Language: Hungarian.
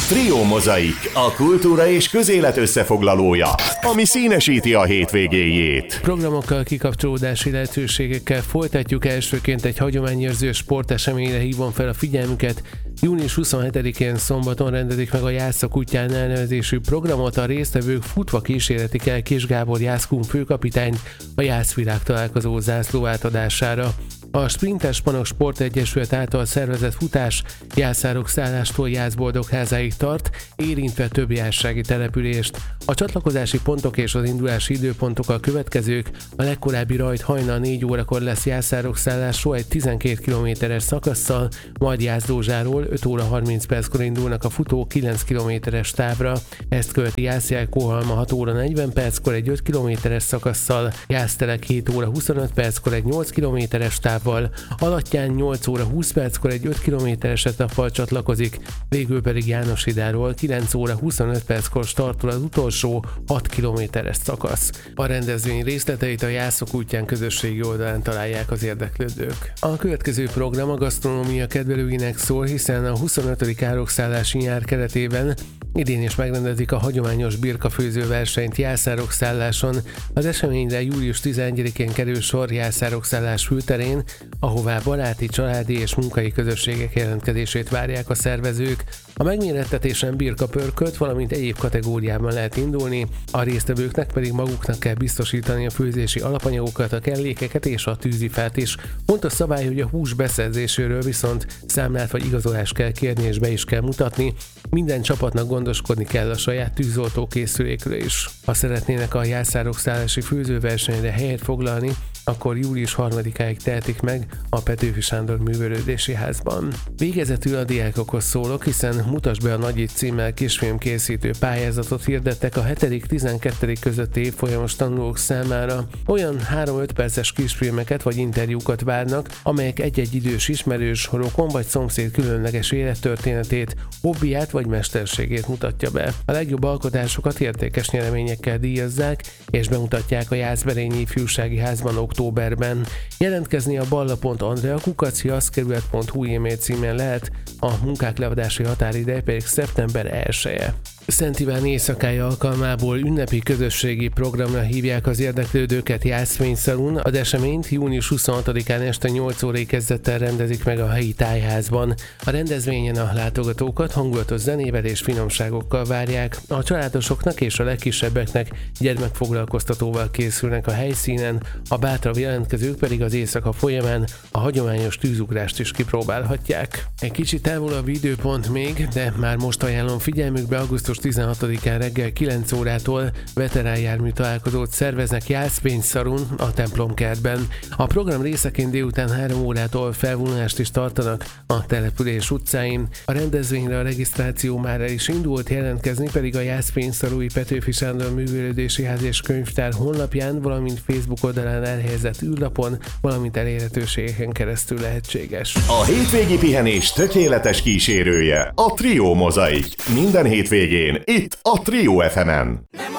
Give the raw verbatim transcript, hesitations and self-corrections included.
Trio Mozaik, a kultúra és közélet összefoglalója, ami színesíti a hétvégéjét. Programokkal, kikapcsolódási lehetőségekkel folytatjuk. Elsőként egy hagyományőrző sporteseményre hívom fel a figyelmüket. június huszonhetedikén szombaton rendezik meg a Jásza kutyán elnevezésű programot. A résztvevők futva kísérletik el Kis Gábor Jászkun főkapitányt a Jászvilág találkozó zászló átadására. A Sprinter Spanok Sportegyesület által szervezett futás Jászárok szállástól Jászboldogházáig tart, érintve több jászsági települést. A csatlakozási pontok és az indulási időpontok a következők. A legkorábbi rajt hajnal négy órakor lesz Jászárok szállásról egy tizenkét kilométeres szakasszal, majd Jászdózsáról öt óra harminc perckor indulnak a futók kilenc kilométeres távra. Ezt követi Jászjel-Kóhalma hat óra negyven perckor egy öt kilométeres szakasszal, Jásztelek hét óra huszonöt perckor egy nyolc kilométeres távval, Alattyán nyolc óra húsz perckor egy öt kilométeres etappal csatlakozik, végül pedig Jánoshidáról kilenc óra huszonöt perckor startol az utolsó hat kilométeres szakasz. A rendezvény részleteit a Jászok útján közösségi oldalán találják az érdeklődők. A következő program a gasztronómia kedvelőinek szól, hiszen a huszonötödik árokszállási nyár keretében idén is megrendezik a hagyományos birkafőző versenyt Jászárok szálláson. Az eseményre július tizenegyedikén kerül sor Jászárok szállás fülterén, ahová baráti, családi és munkai közösségek jelentkezését várják a szervezők. A megmérettetésen birkapörkölt, valamint egyéb kategóriában lehet indulni, a résztvevőknek pedig maguknak kell biztosítani a főzési alapanyagokat, a kellékeket és a tűzifát is. Fontos szabály, hogy a hús beszerzéséről viszont számlát vagy igazolást kell kérni és be is kell mutatni. Minden csapatnak gondoskodni kell a saját tűzoltó készülékről is. Ha szeretnének a Jászárok szállási főzőversenyre helyet foglalni, akkor július harmadikáig tehetik meg a Petőfi Sándor Művelődési Házban. Végezetül a diákokhoz szólok, hiszen Mutasd be a Nagyit címmel kisfilmkészítő pályázatot hirdettek a hetedik-tizenkettedik közötti évfolyamos tanulók számára. Olyan három-öt perces kisfilmeket vagy interjúkat várnak, amelyek egy-egy idős ismerős, rokon vagy szomszéd különleges élettörténetét, hobbiját vagy mesterségét mutatja be. A legjobb alkotásokat értékes nyereményekkel díjazzák, és bemutatják a Jászberényi Ifjúsági Házban októberben. Jelentkezni a balla pont andrea kukac jászkerület pont hu e-mail címen lehet, a munkák leadási határideje pedig szeptember elseje. Szent Iván éjszakája alkalmából ünnepi közösségi programra hívják az érdeklődőket Jászfényszalun. Az eseményt június huszonhatodikán este nyolc órai kezdettel rendezik meg a helyi tájházban. A rendezvényen a látogatókat hangulatos zenével és finomságokkal várják. A családosoknak és a legkisebbeknek gyermekfoglalkoztatóval készülnek a helyszínen, a bátrabb jelentkezők pedig az éjszaka folyamán a hagyományos tűzugrást is kipróbálhatják. Egy kicsit távolabb időpont még, de már most ajánlom figyelmükbe, augusztus tizenhatodikán reggel kilenc órától veteránjármű találkozót szerveznek Jászfényszalun a templomkertben. A program részeként délután három órától felvonulást is tartanak a település utcáin. A rendezvényre a regisztráció már el is indult, jelentkezni pedig a Jászfényszalui Petőfi Sándor Művelődési Ház és Könyvtár honlapján, valamint Facebook oldalán elhelyezett űrlapon, valamint elérhetőségeken keresztül lehetséges. A hétvégi pihenés tökéletes kísérője a Trio Mozaik. Minden hétvégén itt a Trio ef emen.